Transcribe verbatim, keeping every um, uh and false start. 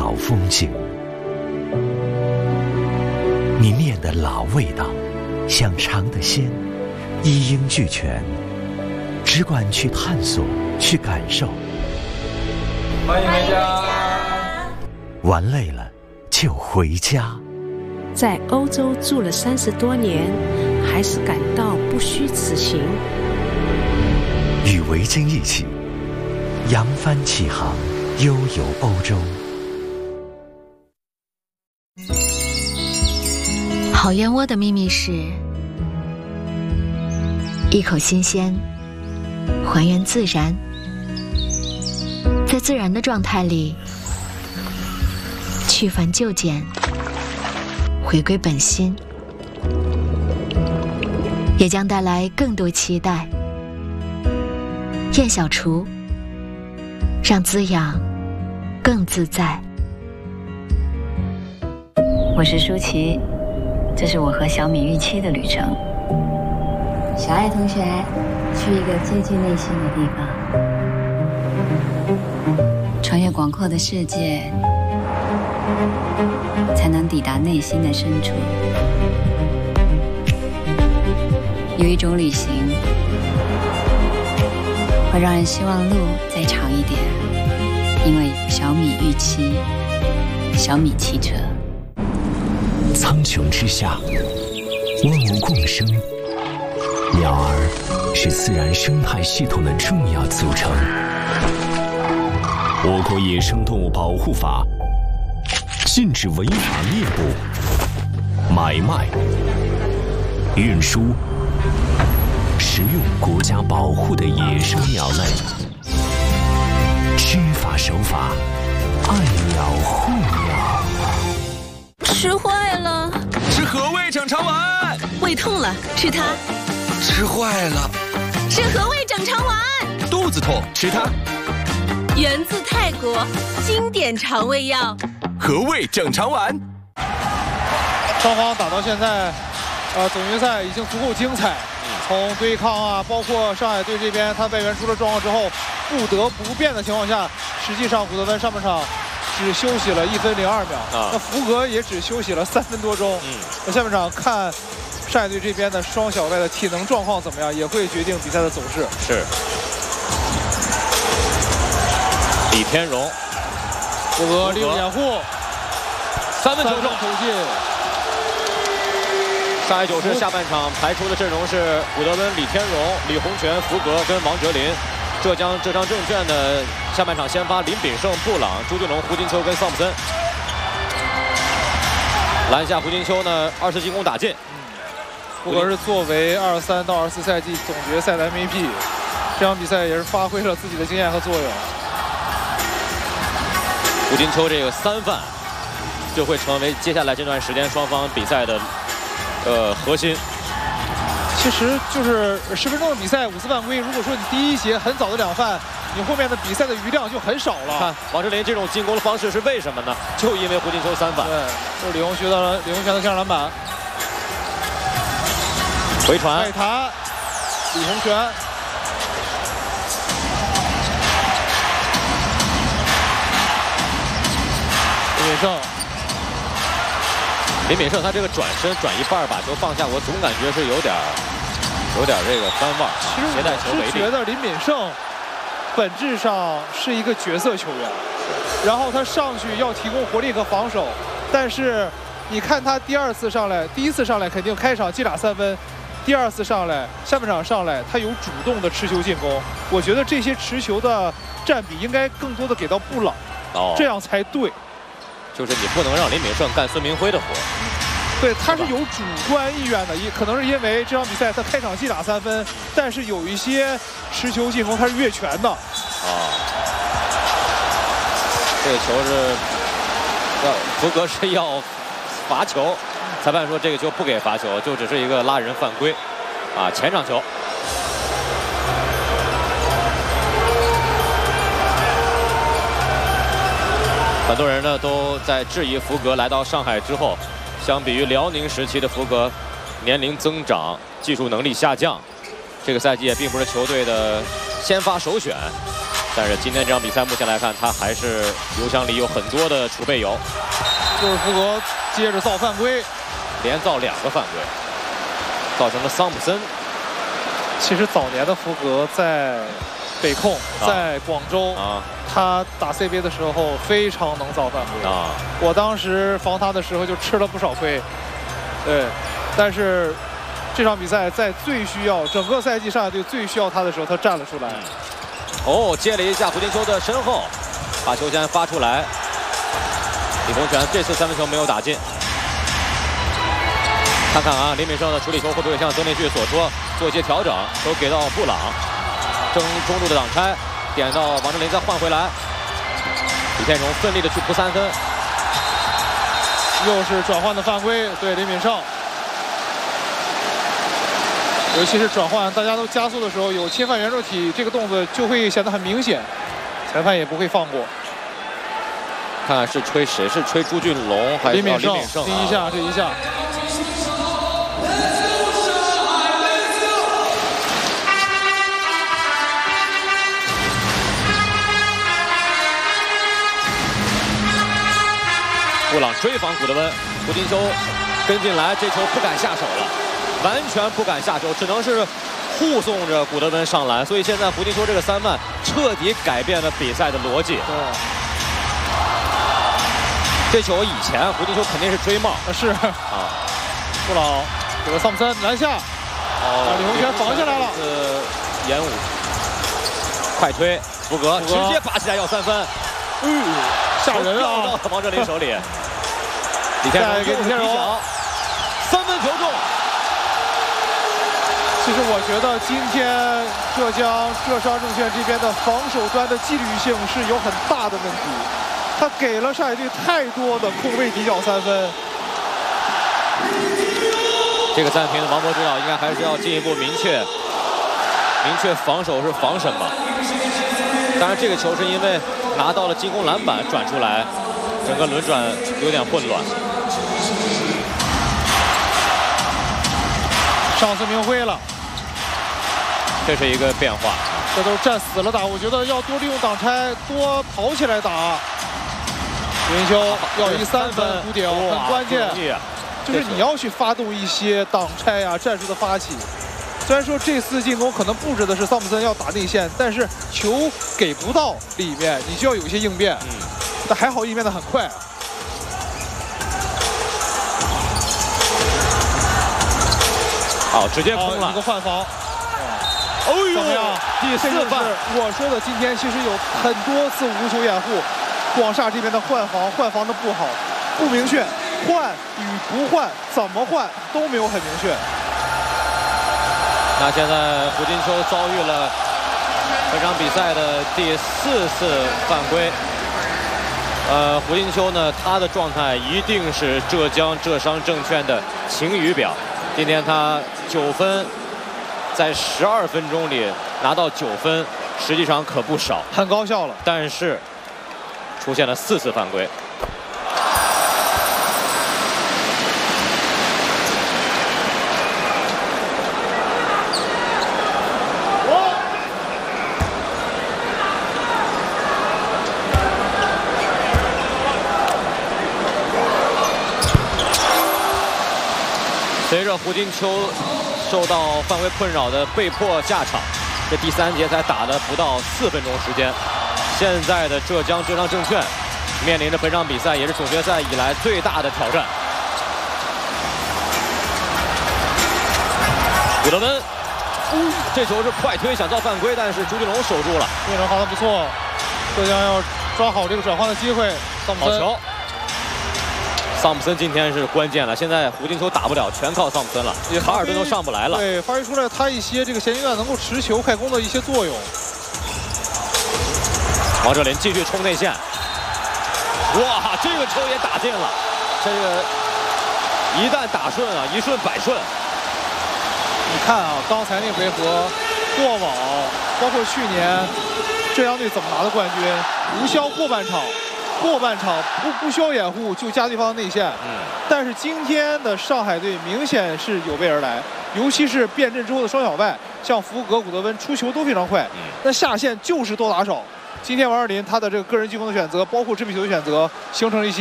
好风景。你面的老味道，想尝的鲜，一应俱全，只管去探索，去感受。 欢迎回家。 玩累了就回家。 在欧洲住了三十多年，还是感到不虚此行。 与维京一起扬帆起航，悠游欧洲。 好燕窝的秘密是一口新鲜，还原自然，在自然的状态里去繁就简，回归本心，也将带来更多期待。燕小厨，让滋养更自在。 我是舒淇，这是我和小米预期的旅程。小爱同学，去一个接近内心的地方，穿越广阔的世界，才能抵达内心的深处。有一种旅行，会让人希望路再长一点，因为小米预期，小米汽车。 苍穹之下，万物共生，鸟儿是自然生态系统的重要组成。我国野生动物保护法禁止违法猎捕、买卖、运输、食用国家保护的野生鸟类。知法守法，爱鸟护鸟。 吃坏了， 吃和味整肠丸。 胃痛了，吃它。 吃坏了， 吃和味整肠丸。 肚子痛，吃它。 源自泰国，经典肠胃药。 和味整肠丸。 双方打到现在，呃，总决赛已经足够精彩。从对抗啊，包括上海队这边，他外援出了状况之后，不得不变的情况下，实际上古德温上半场只休息了一分零二秒，啊、那福格也只休息了三分多钟。嗯，那下半场看上海队这边的双小外的体能状况怎么样，也会决定比赛的走势。 是。李天荣， 福格利用掩护， 三分球中投进。 上海九市下半场排出的阵容是古德温、李天荣、李洪权、福格跟王哲林。浙江浙江证券的下半场先发林炳胜、布朗、朱俊龙、胡金秋跟桑普森。篮下胡金秋呢二次进攻打进。 福格是作为二十三到二十四赛季总决赛的 M V P， 这场比赛也是发挥了自己的经验和作用。 胡金秋这个三犯就会成为接下来这段时间双方比赛的呃核心。 其实就是十分钟的比赛，五次犯规。如果说你第一节很早的两犯，你后面的比赛的余量就很少了。 看王哲林这种进攻的方式是为什么呢？就因为胡金秋三犯。 对，就是李洪学的李洪权的向上篮板， 回传， 外弹，李洪权。林炳胜。 林炳胜他这个转身转一半把球放下，我总感觉是有点有点这个翻腕。 其实我是觉得林炳胜本质上是一个角色球员，然后他上去要提供活力和防守，但是你看他第二次上来，第一次上来肯定开场接俩三分，第二次上来下半场上来他有主动的持球进攻，我觉得这些持球的占比应该更多的给到布朗，哦，这样才对。 就是你不能让林炳胜干孙明辉的活， 对，他是有主观意愿的，也可能是因为这场比赛他开场即打三分，但是有一些持球进攻他是越权的。啊， 这个球是要福格是要罚球，裁判说这个球不给罚球，就只是一个拉人犯规，啊，前场球。很多人呢都在质疑福格来到上海之后，相比于辽宁时期的福格，年龄增长，技术能力下降。这个赛季也并不是球队的先发首选。 但是今天这场比赛目前来看，他还是油箱里有很多的储备油。 就是福格接着造犯规， 连造两个犯规，造成了桑普森。 其实早年的福格在北控，啊、在广州啊，他打 C B A 的时候非常能造犯规啊。我当时防他的时候就吃了不少亏。对，但是这场比赛在最需要整个赛季上海队最需要他的时候，他站了出来。嗯、 哦，接了一下胡金秋的身后，把球先发出来。李洪权这次三分球没有打进。看看啊，林敏胜的处理球会不会像曾连旭所说做一些调整？球给到布朗，争中路的挡拆，点到王哲林再换回来。李天荣奋力的去扑三分， 又是转换的犯规，对林敏胜。尤其是转换，大家都加速的时候，有侵犯圆柱体这个动作就会显得很明显，裁判也不会放过。 看看是吹谁？是吹朱俊龙还是林敏胜？ 第一下，这一下。 布朗追防古德温，胡金秋跟进来，这球不敢下手了，完全不敢下手，只能是护送着古德温上篮。所以现在胡金秋这个三犯彻底改变了比赛的逻辑。 对。 这球以前胡金秋肯定是追帽， 是啊，布朗给了桑普森篮下，哦，李洪权防下来了， 呃，延误，快推，福格直接拔起来要三分， 嗯，吓人啊！ 掉到王哲林手里，李天荣给李天荣，三分球中。 其实我觉得今天浙江浙商证券这边的防守端的纪律性是有很大的问题。他给了上海队太多的空位底角三分。 这个暂停的王博指导应该还是要进一步明确，明确防守是防什么。当然，这个球是因为拿到了进攻篮板转出来，整个轮转有点混乱。 上次明辉了， 这是一个变化。 这都是站死了打，我觉得要多利用挡拆，多跑起来打。云秋要一三分弧顶，很关键，就是你要去发动一些挡拆啊战术的发起。虽然说这次进攻可能布置的是桑普森要打内线，但是球给不到里面，你就要有一些应变。嗯，但还好应变的很快。 好，直接空了一个换防。 哦呦， 怎么样？ 第四犯， 我说的今天其实有很多次无球掩护。广厦这边的换防换防的不好，不明确，换与不换怎么换都没有很明确。 那现在胡金秋遭遇了本场比赛的第四次犯规。呃，胡金秋呢，他的状态一定是浙江浙商证券的晴雨表。今天他九分，在十二分钟里拿到九分，实际上可不少， 很高效了。 但是出现了四次犯规。随着胡金秋受到犯规困扰的被迫下场，这第三节才打了不到四分钟时间。现在的浙江浙商证券面临着本场比赛也是总决赛以来最大的挑战。古德温，嗯，这球是快推想造犯规，但是朱俊龙守住了。 朱俊龙防得不错，浙江要抓好这个转换的机会。桑普森， 好球！桑普森今天是关键了，现在胡金秋打不了，全靠桑普森了，卡尔顿都上不来了。 对，发挥出来他一些这个衔接段能够持球快攻的一些作用。 王哲林继续冲内线，哇，这个球也打进了。这个一旦打顺啊，一顺百顺。 你看啊，刚才那回合，过往包括去年浙江队怎么拿的冠军，无消过半场，过半场不不需要掩护就加对方的内线。嗯。但是今天的上海队明显是有备而来，尤其是变阵之后的双小外，像福格、古德温出球都非常快。嗯。那下线就是多打少。 今天王尔林他的这个个人进攻的选择，包括制壁球的选择，形成了一些。